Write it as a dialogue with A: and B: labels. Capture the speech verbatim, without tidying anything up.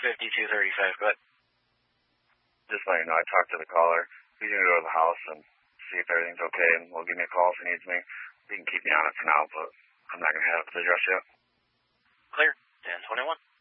A: fifty-two thirty-five, go ahead.
B: Just letting you know, I talked to the caller. He's going to go to the house and see if everything's okay, and he'll give me a call if he needs me. He can keep me on it for now, but I'm not going to have the address yet.
A: Clear. ten twenty-one.